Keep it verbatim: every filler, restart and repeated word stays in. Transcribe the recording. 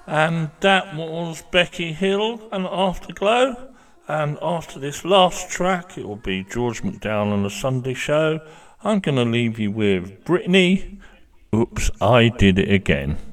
And that was Becky Hill and Afterglow. And after this last track, it will be George McDowell on the Sunday Show. I'm going to leave you with Britney. Oops, I Did It Again.